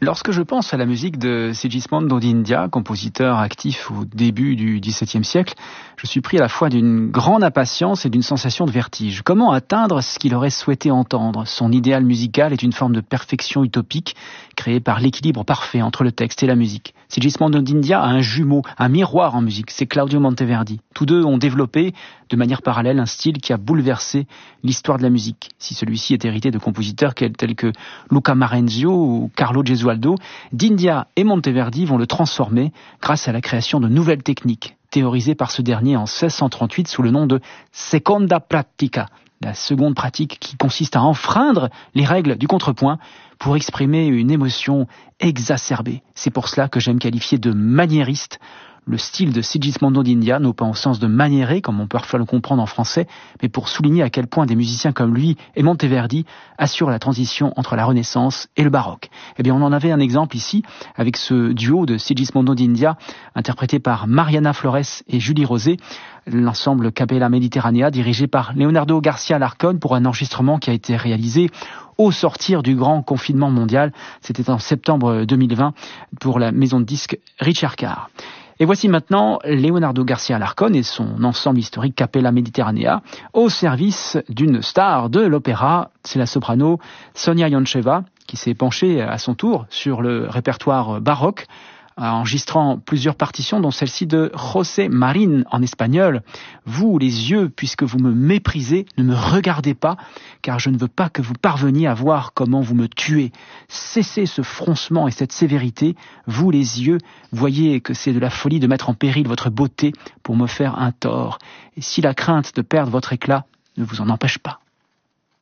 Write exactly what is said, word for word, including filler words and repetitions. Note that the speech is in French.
Lorsque je pense à la musique de Sigismondo d'India, compositeur actif au début du dix-septième siècle, je suis pris à la fois d'une grande impatience et d'une sensation de vertige. Comment atteindre ce qu'il aurait souhaité entendre? Son idéal musical est une forme de perfection utopique, créée par l'équilibre parfait entre le texte et la musique. Sigismondo d'India a un jumeau, un miroir en musique, c'est Claudio Monteverdi. Tous deux ont développé, de manière parallèle, un style qui a bouleversé l'histoire de la musique. Si celui-ci est hérité de compositeurs tels que Luca Marenzio ou Carlo Gesualdo, d'India et Monteverdi vont le transformer grâce à la création de nouvelles techniques, théorisées par ce dernier en seize cent trente-huit sous le nom de Seconda Pratica, la seconde pratique qui consiste à enfreindre les règles du contrepoint pour exprimer une émotion exacerbée. C'est pour cela que j'aime qualifier de maniériste le style de Sigismondo d'India, non pas au sens de maniérer, comme on peut parfois le comprendre en français, mais pour souligner à quel point des musiciens comme lui et Monteverdi assurent la transition entre la Renaissance et le baroque. Eh bien, on en avait un exemple ici, avec ce duo de Sigismondo d'India, interprété par Mariana Flores et Julie Rosé, l'ensemble Capella Mediterranea, dirigé par Leonardo Garcia Larcón, pour un enregistrement qui a été réalisé au sortir du grand confinement mondial. C'était en septembre deux mille vingt pour la maison de disques Richard Carr. Et voici maintenant Leonardo Garcia Larcón et son ensemble historique Capella Mediterranea au service d'une star de l'opéra, c'est la soprano Sonia Yoncheva, qui s'est penchée à son tour sur le répertoire baroque, enregistrant plusieurs partitions, dont celle-ci de José Marín en espagnol. Vous, les yeux, puisque vous me méprisez, ne me regardez pas, car je ne veux pas que vous parveniez à voir comment vous me tuez. Cessez ce froncement et cette sévérité. Vous, les yeux, voyez que c'est de la folie de mettre en péril votre beauté pour me faire un tort. Et si la crainte de perdre votre éclat ne vous en empêche pas.